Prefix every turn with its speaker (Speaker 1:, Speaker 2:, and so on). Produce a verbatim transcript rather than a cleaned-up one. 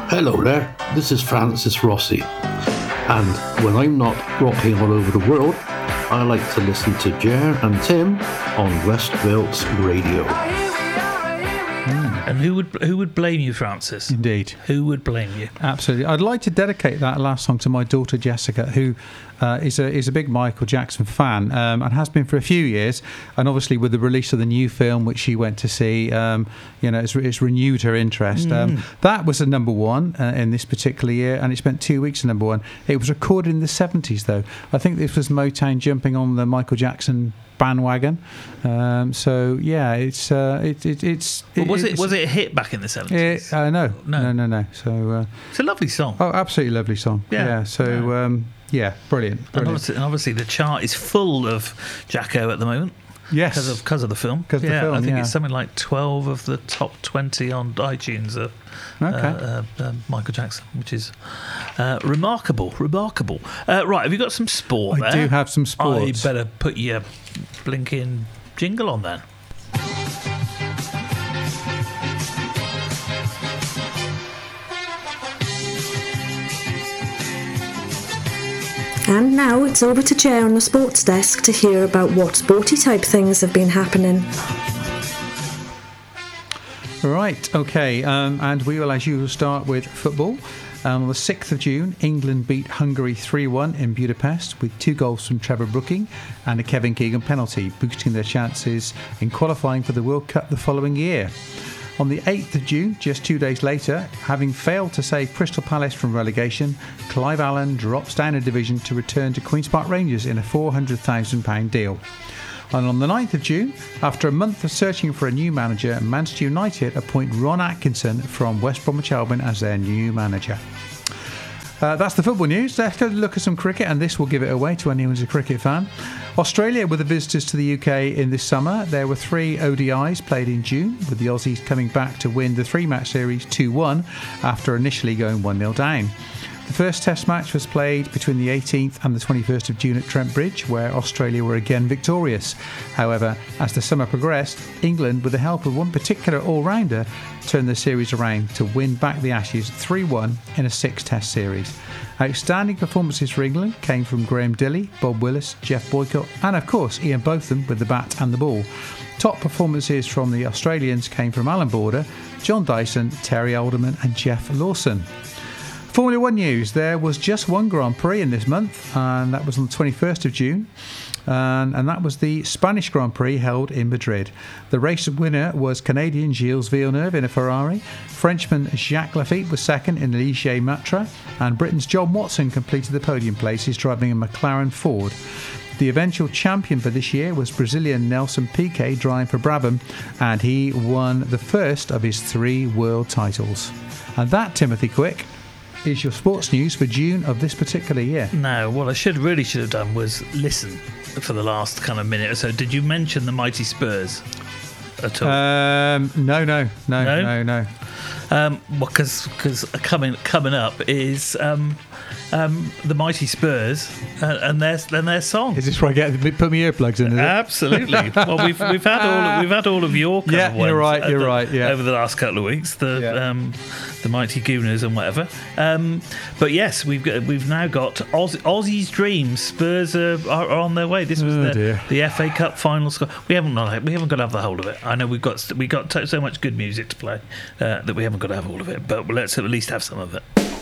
Speaker 1: Hello there, this is Francis Rossi, and when I'm not rocking all over the world, I like to listen to Jer and Tim on West Wilts Radio.
Speaker 2: Mm. And who would who would blame you, Francis?
Speaker 3: Indeed.
Speaker 2: Who would blame you?
Speaker 3: Absolutely. I'd like to dedicate that last song to my daughter Jessica, who uh, is a is a big Michael Jackson fan um, and has been for a few years. And obviously, with the release of the new film, which she went to see, um, you know, it's, it's renewed her interest. Mm. Um, that was a number one uh, in this particular year, and it spent two weeks at number one. It was recorded in the seventies, though. I think this was Motown jumping on the Michael Jackson bandwagon. Um, so yeah, it's uh, it, it, it's.
Speaker 2: Well, was
Speaker 3: it,
Speaker 2: it was it a hit back in the seventies?
Speaker 3: Uh, no, no, no, no, no. So uh,
Speaker 2: it's a lovely song.
Speaker 3: Oh, absolutely lovely song. Yeah. yeah so yeah. Um, yeah, brilliant. brilliant.
Speaker 2: And, obviously, and obviously, the chart is full of Jacko at the moment.
Speaker 3: Yes,
Speaker 2: because of because of the film.
Speaker 3: Because
Speaker 2: yeah,
Speaker 3: the film,
Speaker 2: I think
Speaker 3: yeah.
Speaker 2: it's something like twelve of the top twenty on iTunes of
Speaker 3: okay.
Speaker 2: uh, uh, uh, Michael Jackson, which is uh, remarkable, remarkable. Uh, right, have you got some sport?
Speaker 3: I
Speaker 2: there?
Speaker 3: do have some sports.
Speaker 2: I better put your blinking jingle on then.
Speaker 4: And now it's over to Jer on the sports desk to hear about what sporty type things have been happening.
Speaker 3: Right, okay, um, and we will, as usual, start with football. Um, on the sixth of June, England beat Hungary three one in Budapest with two goals from Trevor Brooking and a Kevin Keegan penalty, boosting their chances in qualifying for the World Cup the following year. On the eighth of June, just two days later, having failed to save Crystal Palace from relegation, Clive Allen drops down a division to return to Queen's Park Rangers in a four hundred thousand pounds deal. And on the ninth of June, after a month of searching for a new manager, Manchester United appoint Ron Atkinson from West Bromwich Albion as their new manager. Uh, that's the football news. Let's go look at some cricket, and this will give it away to anyone who's a cricket fan. Australia were the visitors to the U K in this summer. There were three O D Is played in June, with the Aussies coming back to win the three-match series two one after initially going one nil down. The first Test match was played between the eighteenth and the twenty-first of June at Trent Bridge, where Australia were again victorious. However, as the summer progressed, England, with the help of one particular all-rounder, turned the series around to win back the Ashes three one in a six-Test series. Outstanding performances for England came from Graham Dilley, Bob Willis, Jeff Boycott, and of course Ian Botham with the bat and the ball. Top performances from the Australians came from Alan Border, John Dyson, Terry Alderman and Jeff Lawson. Formula One news. There was just one Grand Prix in this month, and that was on the twenty-first of June. And, and that was the Spanish Grand Prix held in Madrid. The race winner was Canadian Gilles Villeneuve in a Ferrari. Frenchman Jacques Laffite was second in the Ligier Matra, and Britain's John Watson completed the podium places driving a McLaren Ford. The eventual champion for this year was Brazilian Nelson Piquet driving for Brabham, and he won the first of his three world titles. And that, Timothy Quick, is your sports news for June of this particular year.
Speaker 2: No, what I should really should have done was listen for the last kind of minute or so. Did you mention the mighty Spurs at all?
Speaker 3: Um, no, no, no,
Speaker 2: no,
Speaker 3: no, no.
Speaker 2: Um, well, because because coming coming up is um, um, the mighty Spurs uh, and their and their song.
Speaker 3: Is this where I get put my earplugs in? Is it?
Speaker 2: Absolutely. Well, we've we've had all we've had all of your kind
Speaker 3: yeah,
Speaker 2: of ones
Speaker 3: you're right. You're
Speaker 2: the,
Speaker 3: right. Yeah.
Speaker 2: Over the last couple of weeks, the yeah. um, the mighty Gooners and whatever. Um, but yes, we've got we've now got Oz, Aussie's dreams. Spurs are, are on their way. This was
Speaker 3: oh,
Speaker 2: the,
Speaker 3: dear.
Speaker 2: the F A Cup final score. We haven't we haven't got to have the whole of it. I know we've got we got so much good music to play uh, that we haven't got to have all of it. But let's at least have some of it.